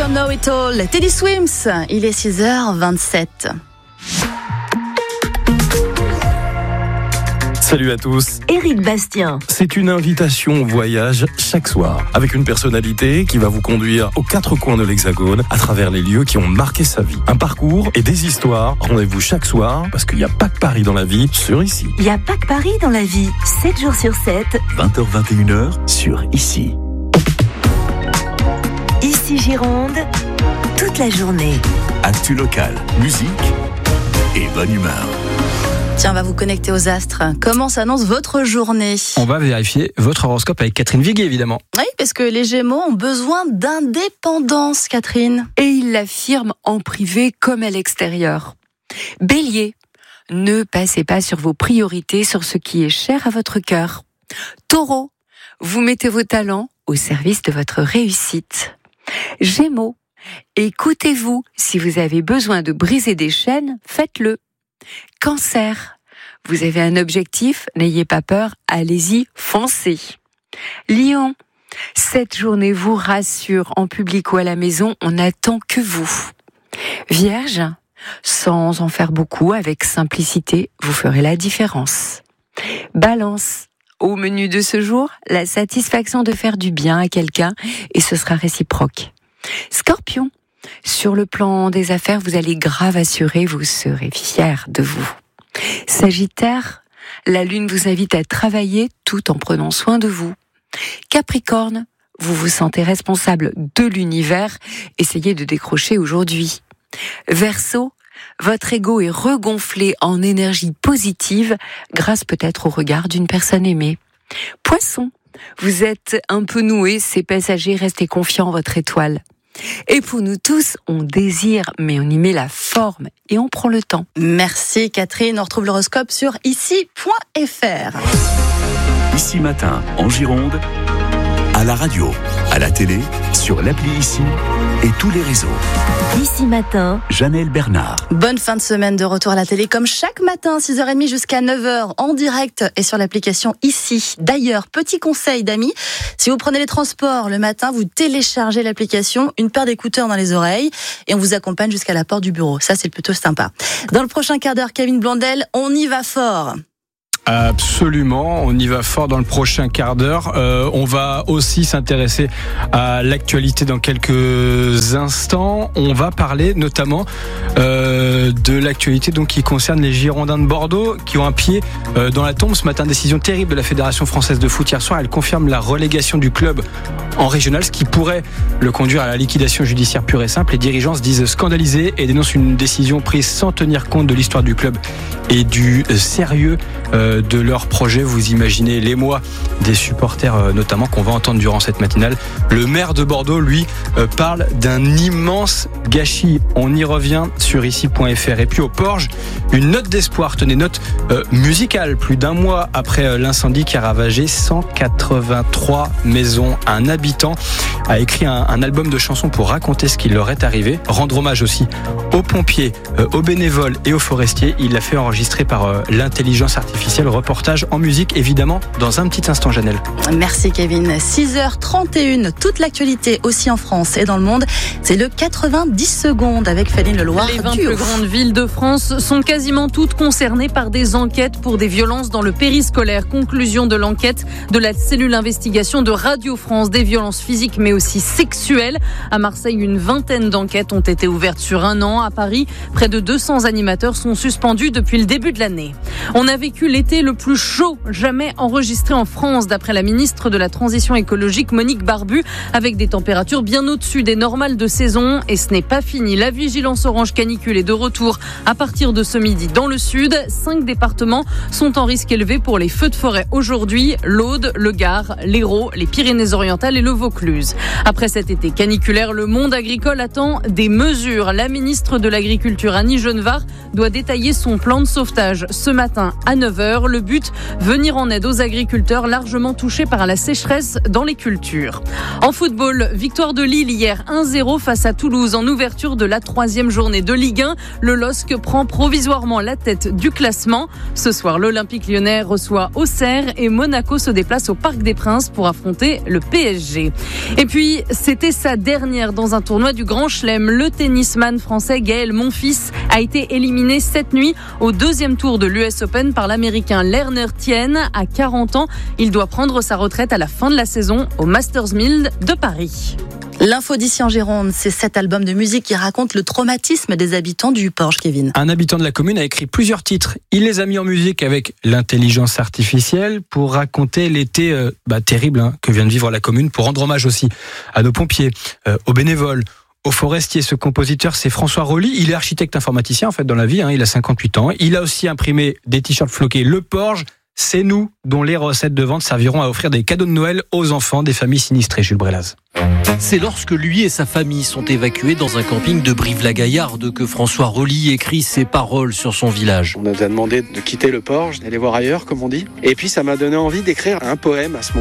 Don't Know It All, Teddy Swims, il est 6h27. Salut à tous. Éric Bastien. C'est une invitation au voyage chaque soir, avec une personnalité qui va vous conduire aux quatre coins de l'Hexagone, à travers les lieux qui ont marqué sa vie. Un parcours et des histoires. Rendez-vous chaque soir, parce qu'il n'y a pas que Paris dans la vie, sur Ici. Il n'y a pas que Paris dans la vie, 7 jours sur 7. 20h-21h sur Ici. Ici Gironde, toute la journée. Actu local, musique et bonne humeur. Tiens, on va vous connecter aux astres. Comment s'annonce votre journée ? On va vérifier votre horoscope avec Catherine Viguier, évidemment. Oui, parce que les Gémeaux ont besoin d'indépendance, Catherine. Et ils l'affirment en privé comme à l'extérieur. Bélier, ne passez pas sur vos priorités, sur ce qui est cher à votre cœur. Taureau, vous mettez vos talents au service de votre réussite. Gémeaux, écoutez-vous, si vous avez besoin de briser des chaînes, faites-le. Cancer, vous avez un objectif, n'ayez pas peur, allez-y, foncez. Lion, cette journée vous rassure, en public ou à la maison, on n'attend que vous. Vierge, sans en faire beaucoup, avec simplicité, vous ferez la différence. Balance, au menu de ce jour, la satisfaction de faire du bien à quelqu'un et ce sera réciproque. Scorpion, sur le plan des affaires, vous allez grave assurer, vous serez fier de vous. Sagittaire, la lune vous invite à travailler tout en prenant soin de vous. Capricorne, vous vous sentez responsable de l'univers, essayez de décrocher aujourd'hui. Verseau, votre ego est regonflé en énergie positive, grâce peut-être au regard d'une personne aimée. Poisson, vous êtes un peu noué, ces passagers, restez confiants en votre étoile. Et pour nous tous, on désire, mais on y met la forme et on prend le temps. Merci Catherine, on retrouve l'horoscope sur ici.fr. Ici matin, en Gironde, à la radio, à la télé, sur l'appli Ici et tous les réseaux. Ici matin, Janelle Bernard. Bonne fin de semaine de retour à la télé, comme chaque matin, 6h30 jusqu'à 9h, en direct et sur l'application Ici. D'ailleurs, petit conseil d'amis, si vous prenez les transports le matin, vous téléchargez l'application, une paire d'écouteurs dans les oreilles, et on vous accompagne jusqu'à la porte du bureau. Ça, c'est plutôt sympa. Dans le prochain quart d'heure, Kevin Blondel, on y va fort. Absolument, on y va fort dans le prochain quart d'heure. On va aussi s'intéresser à l'actualité dans quelques instants. On va parler notamment de l'actualité donc qui concerne les Girondins de Bordeaux qui ont un pied dans la tombe ce matin. Décision terrible de la Fédération française de foot hier soir. Elle confirme la relégation du club en régional, ce qui pourrait le conduire à la liquidation judiciaire pure et simple. Les dirigeants se disent scandalisés et dénoncent une décision prise sans tenir compte de l'histoire du club et du sérieux de leur projet. Vous imaginez l'émoi des supporters notamment qu'on va entendre durant cette matinale. Le maire de Bordeaux, lui, parle d'un immense gâchis. On y revient sur ici.fr. Et puis au Porge, une note d'espoir, tenez, note musicale. Plus d'un mois après l'incendie qui a ravagé 183 maisons. Un habitant a écrit un album de chansons pour raconter ce qui leur est arrivé. Rendre hommage aussi aux pompiers, aux bénévoles et aux forestiers. Il l'a fait enregistrer par l'intelligence artificielle. Reportage en musique, évidemment, dans un petit instant, Janelle. Merci Kevin. 6h31, toute l'actualité aussi en France et dans le monde. C'est le 90 secondes avec Féline Leloir. Les 20 plus grandes villes de France sont quasiment toutes concernées par des enquêtes pour des violences dans le périscolaire. Conclusion de l'enquête de la cellule investigation de Radio France, des violences physiques mais aussi sexuelles. À Marseille, une vingtaine d'enquêtes ont été ouvertes sur un an. À Paris, près de 200 animateurs sont suspendus depuis le début de l'année. On a vécu l'été le plus chaud jamais enregistré en France, d'après la ministre de la Transition écologique Monique Barbu, avec des températures bien au-dessus des normales de saison. Et ce n'est pas fini. La vigilance orange canicule est de retour à partir de ce midi dans le sud. 5 départements sont en risque élevé pour les feux de forêt aujourd'hui: l'Aude, le Gard, l'Hérault, les Pyrénées-Orientales et le Vaucluse. Après cet été caniculaire, le monde agricole attend des mesures. La ministre de l'Agriculture, Annie Genevard, doit détailler son plan de sauvetage ce matin à 9h. agriculteurs. Le but, venir en aide aux agriculteurs largement touchés par la sécheresse dans les cultures. En football, victoire de Lille hier 1-0 face à Toulouse en ouverture de la 3e journée de Ligue 1. Le LOSC prend provisoirement la tête du classement. Ce soir, l'Olympique lyonnais reçoit Auxerre et Monaco se déplace au Parc des Princes pour affronter le PSG. Et puis, c'était sa dernière dans un tournoi du Grand Chelem. Le tennisman français Gaël Monfils a été éliminé cette nuit au 2e tour de l'US Open par l'Américain Lerner Tien. À 40 ans, il doit prendre sa retraite à la fin de la saison au Masters 1000 de Paris. L'info d'ici en Gironde, c'est cet album de musique qui raconte le traumatisme des habitants du Porge, Kevin. Un habitant de la commune a écrit plusieurs titres. Il les a mis en musique avec l'intelligence artificielle pour raconter l'été terrible que vient de vivre la commune, pour rendre hommage aussi à nos pompiers, aux bénévoles, aux forestiers. Ce compositeur, c'est François Rolly. Il est architecte informaticien en fait dans la vie. Il a 58 ans. Il a aussi imprimé des t-shirts floqués Le Porge. C'est nous dont les recettes de vente serviront à offrir des cadeaux de Noël aux enfants des familles sinistrées. Jules Brélaz. C'est lorsque lui et sa famille sont évacués dans un camping de Brive-la-Gaillarde que François Rolly écrit ses paroles sur son village. On nous a demandé de quitter le Porge, d'aller voir ailleurs, comme on dit. Et puis ça m'a donné envie d'écrire un poème à ce moment.